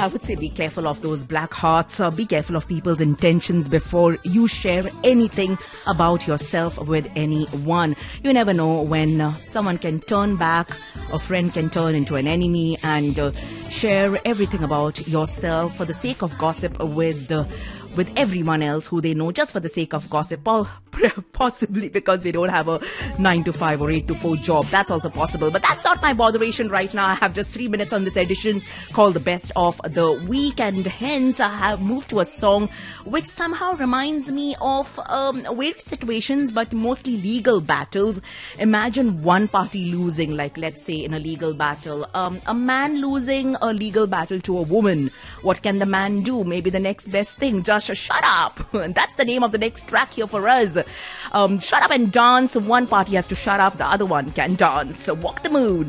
I would say be careful of those black hearts. Be careful of people's intentions before you share anything about yourself with anyone. You never know when someone can turn back, a friend can turn into an enemy, and share everything about yourself for the sake of gossip with everyone else who they know, just for the sake of gossip, or possibly because they don't have a 9 to 5 or 8 to 4 job. That's also possible. But that's not my botheration right now. I have just 3 minutes on this edition called The Best of the Week, and hence I have moved to a song which somehow reminds me of various situations, but mostly legal battles. Imagine one party losing, like let's say in a legal battle, a man losing a legal battle to a woman. What can the man do? Maybe the next best thing, just shut up. And that's the name of the next track here for us. Shut up and dance. One party has to shut up, the other one can dance. Walk the moon.